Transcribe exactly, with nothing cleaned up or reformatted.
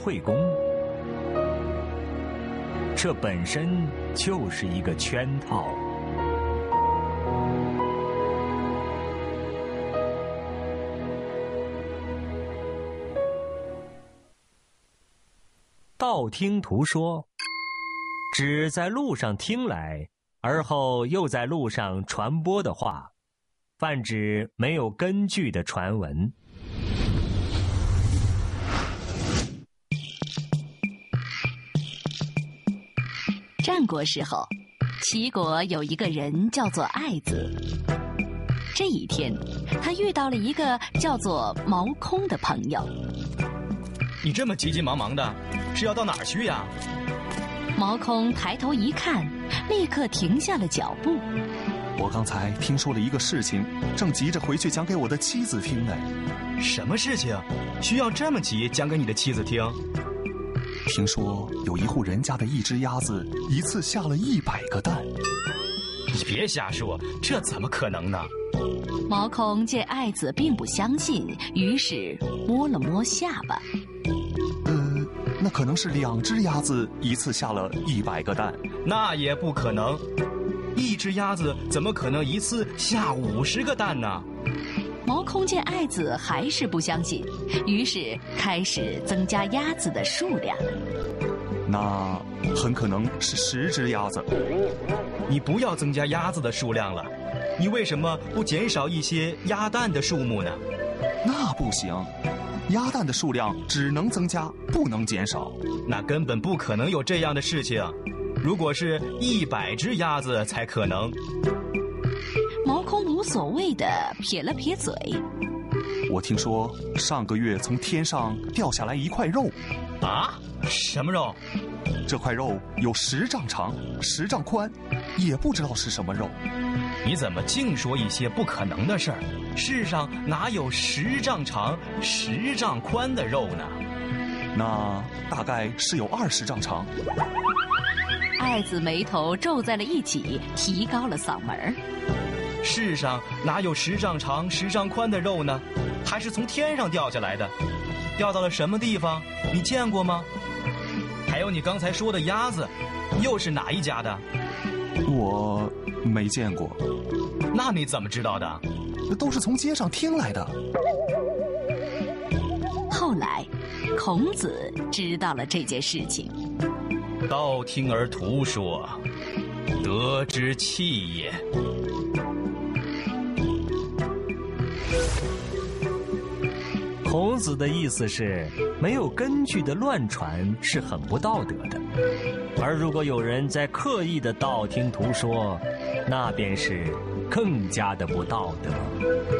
惠公，这本身就是一个圈套。道听途说，只在路上听来，而后又在路上传播的话，泛指没有根据的传闻。 战国时候，齐国有一个人叫做艾子。这一天，他遇到了一个叫做毛空的朋友。 你这么急急忙忙的，是要到哪儿去呀？ 毛空抬头一看，立刻停下了脚步。 我刚才听说了一个事情，正急着回去讲给我的妻子听呢。 什么事情？需要这么急讲给你的妻子听？ 听说有一户人家的一只鸭子一次下了一百个蛋。 你别瞎说，这怎么可能呢？ 毛空见艾子并不相信，于是摸了摸下巴。 呃，那可能是两只鸭子一次下了一百个蛋。 那也不可能，一只鸭子怎么可能一次下五十个蛋呢？ 毛空见艾子还是不相信，于是开始增加鸭子的数量。 那很可能是十只鸭子。 你不要增加鸭子的数量了，你为什么不减少一些鸭蛋的数目呢？ 那不行，鸭蛋的数量只能增加，不能减少。 那根本不可能有这样的事情。如果是一百只鸭子才可能。 毛空无所谓地撇了撇嘴。 我听说上个月从天上掉下来一块肉。 啊？什么肉？ 这块肉有十丈长，十丈宽，也不知道是什么肉。 你怎么净说一些不可能的事儿？世上哪有十丈长、十丈宽的肉呢？ 那大概是有二十丈长。 艾子眉头皱在了一起，提高了嗓门。 世上哪有十丈长、十丈宽的肉呢？还是从天上掉下来的？掉到了什么地方？你见过吗？还有你刚才说的鸭子，又是哪一家的？ 我没见过。 那你怎么知道的？ 都是从街上听来的。 后来，孔子知道了这件事情。 道听而途说，得之气也。 孔子的意思是，没有根据的乱传是很不道德的，而如果有人在刻意的道听途说，那便是更加的不道德。